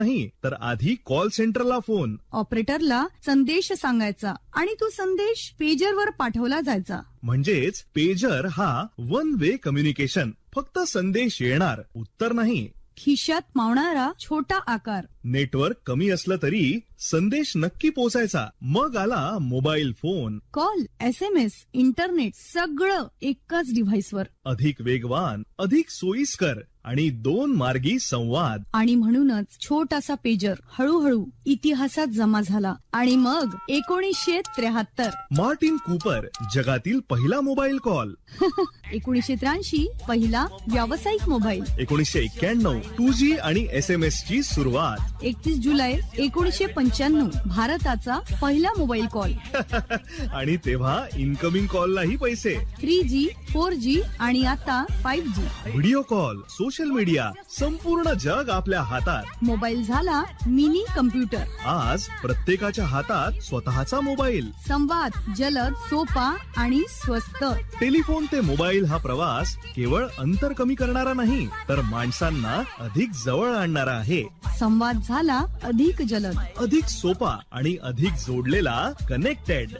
नाही तर आधी कॉल सेंटरला फोन. ऑपरेटरला संदेश सांगायचा आणि तो संदेश पेजरवर पाठवला जायचा. म्हणजेच पेजर हा वन वे कम्युनिकेशन. फक्त संदेश येणार, उत्तर नाही. खिशात मावणारा छोटा आकार. नेटवर्क कमी असलं तरी संदेश नक्की पोहोचायचा. मग आला mobile phone. Call, SMS, internet सगळं एकाच डिव्हाइसवर. अधिक वेगवान, अधिक सोयीस्कर आणि 2 मार्गी संवाद. आणि म्हणूनच छोटासा पेजर हळूहळू इतिहासात जमा झाला. आणि मग 1973 मार्टिन कूपर, जगातील पहिला मोबाईल कॉल. 1983 पहिला व्यावसायिक मोबाईल. 1991 2G आणि SMS ची सुरुवात. 31 जुलै 1995 भारताचा पहिला मोबाईल कॉल. आणि तेव्हा इनकमिंग कॉललाही पैसे. 3G, 4G आणि आता 5G. Video call, social media, संपूर्ण जग आपल्या हातात. मोबाईल झाला मिनी कम्प्युटर. आज प्रत्येकाच्या हातात स्वतःचा मोबाईल. संवाद जलद, सोपा आणि स्वस्त. टेलिफोन ते मोबाईल हा प्रवास केवळ अंतर कमी करणारा नाही, तर माणसांना अधिक जवळ आणणारा आहे. संवाद झाला अधिक जलद, अधिक सोपा आणि अधिक जोडलेला, कनेक्टेड.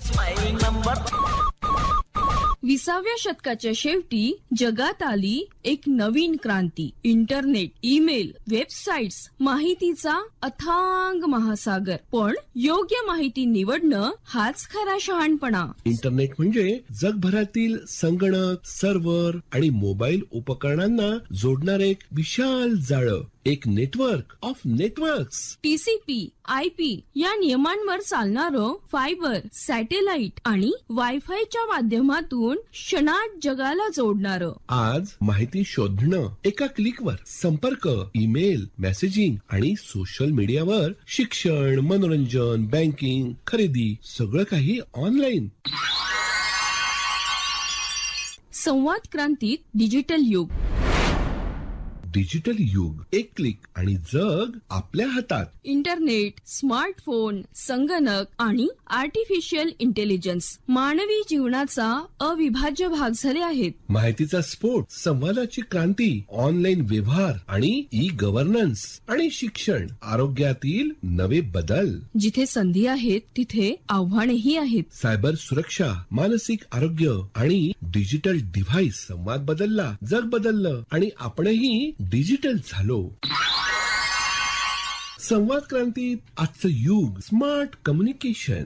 20व्या शतकाच्या शेवटी जगात आली एक नवीन क्रांती. इंटरनेट, ईमेल, वेबसाईट्स, माहितीचा अथांग महासागर. पण योग्य माहिती निवडणं हाच खरा शहाणपणा. इंटरनेट म्हणजे जगभरातील संगणक, सर्व्हर आणि मोबाईल उपकरणांना जोडणारे एक विशाल जाळं. एक network of networks. TCP, IP या नियमांवर चालणारं फायबर, सॅटेलाइट आणि वायफायच्या माध्यमातून क्षणात जगाला जोडणारं. आज माहिती शोधणं एका क्लिकवर. संपर्क, ईमेल, मेसेजिंग आणि सोशल मीडियावर. शिक्षण, मनोरंजन, बँकिंग, खरेदी सगळं काही ऑनलाईन. संवाद क्रांतीत डिजिटल युग. डिजिटल युग, एक क्लिक आणि जग आपल्या हातात. इंटरनेट, स्मार्टफोन, संगणक आणि आर्टिफिशियल इंटेलिजन्स मानवी जीवनाचा अविभाज्य भाग झाले आहेत. माहितीचा स्फोट, संवादाची क्रांती, ऑनलाईन व्यवहार आणि ई गव्हर्नन्स आणि शिक्षण, आरोग्यातील नवे बदल. जिथे संधी आहेत तिथे आव्हानेही आहेत. सायबर सुरक्षा, मानसिक आरोग्य आणि डिजिटल डिव्हाइस. संवाद बदलला, जग बदललं आणि आपणही डिजिटल झालो. संवाद क्रांतीत आजचं युग स्मार्ट कम्युनिकेशन.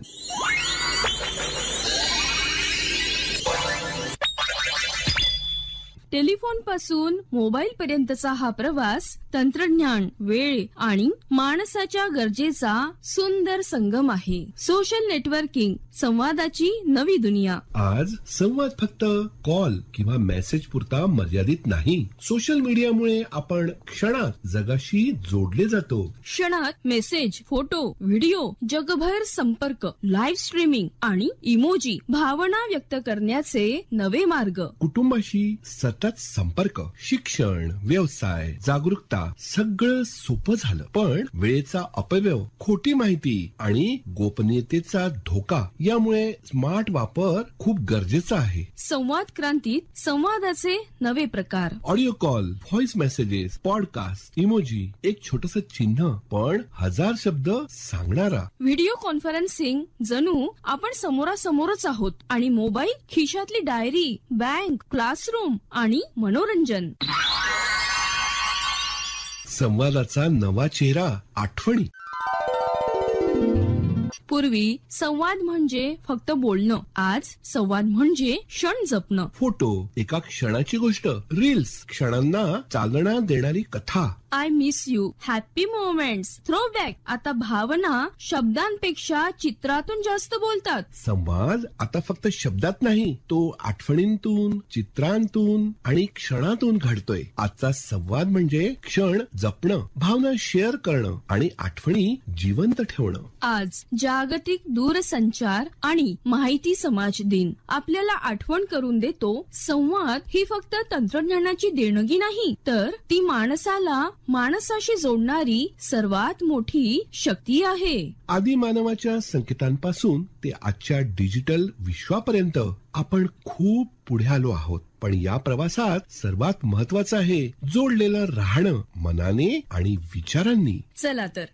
टेलिफोन पासून मोबाईल पर्यंतचा हा प्रवास तंत्रज्ञान, वेळ आणि माणसाच्या गरजेचा सुंदर संगम आहे. सोशल नेटवर्किंग, संवादाची नवी दुनिया. आज संवाद फक्त कॉल किंवा मेसेज पुरता मर्यादित नाही. सोशल मीडियामुळे आपण क्षणात जगाशी जोडले जातो. क्षणात मेसेज, फोटो, व्हिडिओ, जगभर संपर्क, लाईव्ह स्ट्रीमिंग आणि इमोजी, भावना व्यक्त करण्याचे नवे मार्ग. कुटुंबाशी सतत संपर्क, शिक्षण, व्यवसाय, जागरूकता सगळं सोपं झालं. पण वेळेचा अपव्यय, खोटी माहिती आणि गोपनीयतेचा धोका यामुळे स्मार्ट वापर खूप गरजेचा आहे. संवाद क्रांतीत संवादाचे नवे प्रकार. Audio call, voice messages, podcast, emoji, एक छोटस चिन्ह पण 1000 शब्द सांगणारा. व्हिडिओ कॉन्फरन्सिंग, जणू आपण समोरासमोरच आहोत. आणि मोबाईल खिशातली डायरी, बँक, क्लासरूम आणि मनोरंजन. संवादाचा नवा चेहरा, आठवणी. पूर्वी संवाद म्हणजे फक्त बोलणं. आज संवाद म्हणजे क्षण जपणं. फोटो, एका क्षणाची गोष्ट. रील्स, क्षणांना चालना देणारी कथा. I miss you, happy moments, throwback. आता भावना शब्दांपेक्षा चित्रातून जास्त बोलतात. संवाद आता फक्त शब्दात नाही, तो आठवणींतून, चित्रांतून आणि क्षणातून घडतोय. आजचा संवाद म्हणजे क्षण जपणं, भावना शेअर करणं आणि आठवणी जिवंत ठेवणं. आज जागतिक दूरसंचार आणि माहिती समाज दिन आपल्याला आठवण करून देतो. संवाद ही फक्त तंत्रज्ञानाची देणगी नाही, तर ती माणसाला माणसाशी जोडणारी सर्वात मोठी शक्ती आहे. आदी मानवाच्या संकेतांपासून ते आजच्या डिजिटल विश्वापर्यंत आपण खूप पुढे आलो आहोत. पण या प्रवासात सर्वात महत्वाचं आहे जोडलेलं राहणं मनाने आणि विचारांनी. चला तर